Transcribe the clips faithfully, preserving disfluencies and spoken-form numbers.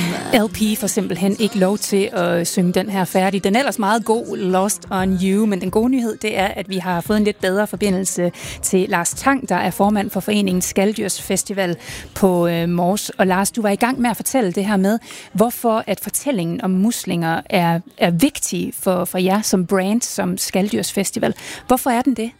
L P får simpelthen ikke lov til at synge den her færdig. Den er ellers meget god, Lost on You, men den gode nyhed, det er, at vi har fået en lidt bedre forbindelse til Lars Tang, der er formand for foreningen Skaldyrsfestival på øh, Mors. Og Lars, du var i gang med at fortælle det her med, hvorfor at fortællingen om muslinger er, er vigtig for, for jer som brand, som Skaldyrsfestival. Hvorfor er den det?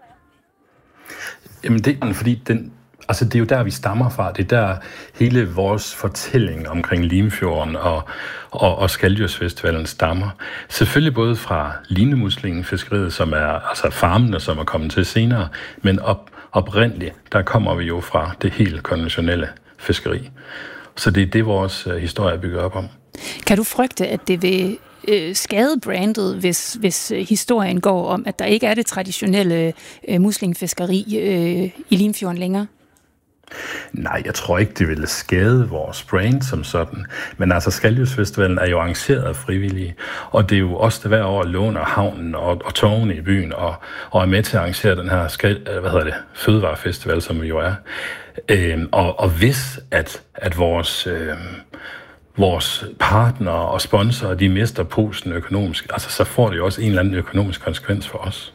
Jamen det er fordi, den Altså, det er jo der, vi stammer fra. Det er der hele vores fortælling omkring Limfjorden og, og, og Skaldyrsfestivalen stammer. Selvfølgelig både fra linemuslingefiskeriet, som er altså farmene, som er kommet til senere, men op, oprindeligt, der kommer vi jo fra det helt konventionelle fiskeri. Så det er det, vores historie er bygget op om. Kan du frygte, at det vil skade brandet, hvis, hvis historien går om, at der ikke er det traditionelle øh, muslingefiskeri øh, i Limfjorden længere? Nej, jeg tror ikke, det ville skade vores brand som sådan. Men altså, Skaldyrsfestivalen er jo arrangeret af frivillige, og det er jo også det hver år låner havnen og, og togene i byen, og, og er med til at arrangere den her skal, hvad hedder det, fødevarefestival, som vi jo er. Øhm, og, og hvis at, at vores, øhm, vores partnere og sponsorer, de mister posen økonomisk, altså, så får det jo også en eller anden økonomisk konsekvens for os.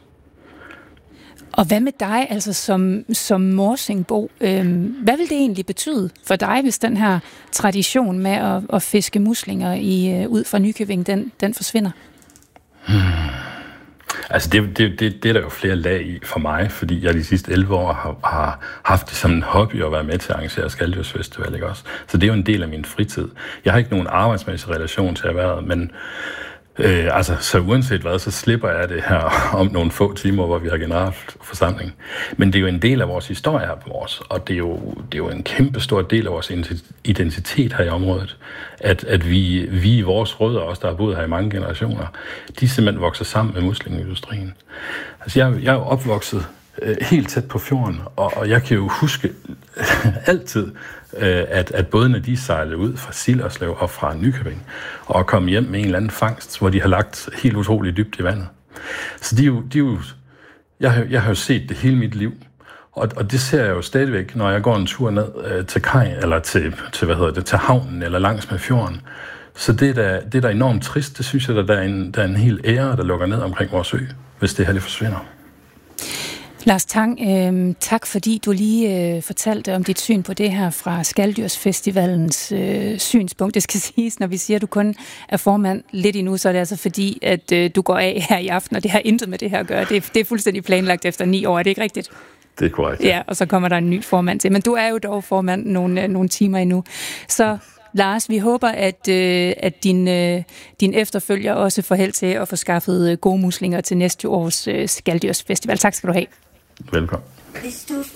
Og hvad med dig, altså som, som morsingbo? Øhm, hvad vil det egentlig betyde for dig, hvis den her tradition med at, at fiske muslinger i, ud fra Nykøbing, den, den forsvinder? Hmm. Altså det, det, det, det er der jo flere lag i for mig, fordi jeg de sidste elleve år har, har haft det som en hobby at være med til at arrangere Skaldyrsfestival, ikke også? Så det er jo en del af min fritid. Jeg har ikke nogen arbejdsmæssig relation til erhvervet, men Øh, altså, så uanset hvad, så slipper jeg det her om nogle få timer, hvor vi har generalforsamling. Men det er jo en del af vores historie her på Mors, og det er jo, det er jo en kæmpe stor del af vores identitet her i området, at, at vi, vi, vores rødder, også der har boet her i mange generationer, de simpelthen vokser sammen med muslingeindustrien. Altså, jeg, jeg er jo opvokset øh, helt tæt på fjorden, og, og jeg kan jo huske altid, At, at bådene de sejlede ud fra Sillerslev og fra Nykøbing og kom hjem med en eller anden fangst, hvor de har lagt helt utroligt dybt i vandet. Så de er jo, de er jo, jeg, har, jeg har jo set det hele mit liv, og, og det ser jeg jo stadigvæk, når jeg går en tur ned øh, til kaj, eller til, til, hvad hedder det, til havnen, eller langs med fjorden. Så det er da, det er da enormt trist. Det synes jeg, der er en, der er en hel ære, der lukker ned omkring vores ø, hvis det her det forsvinder. Lars Tang, øh, tak fordi du lige øh, fortalte om dit syn på det her fra Skaldyrsfestivalens øh, synspunkt. Det skal siges, når vi siger, at du kun er formand lidt endnu, så er det altså fordi, at øh, du går af her i aften, og det har intet med det her at gøre. Det er, det er fuldstændig planlagt efter ni år, er det ikke rigtigt? Det er korrekt. Ja. ja, og så kommer der en ny formand til. Men du er jo dog formand nogle, nogle timer endnu. Så Lars, vi håber, at, øh, at din, øh, din efterfølger også får held til at få skaffet øh, gode muslinger til næste års øh, Skaldyrsfestival. Tak skal du have. Velkommen.